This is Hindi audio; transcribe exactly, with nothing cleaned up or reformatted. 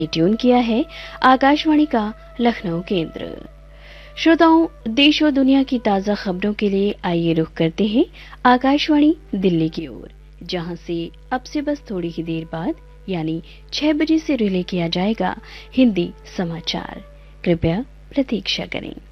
ट्यून किया है आकाशवाणी का लखनऊ केंद्र। श्रोताओं, देश और दुनिया की ताजा खबरों के लिए आइए रुख करते हैं आकाशवाणी दिल्ली की ओर, जहां से अब से बस थोड़ी ही देर बाद यानी छह बजे से रिले किया जाएगा हिंदी समाचार। कृपया प्रतीक्षा करें।